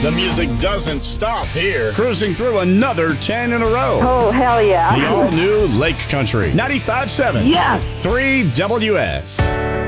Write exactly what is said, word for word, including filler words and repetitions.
The music doesn't stop here. Cruising through another ten in a row. Oh, hell yeah. The all-new Lake Country. ninety-five point seven. Yes. three W S.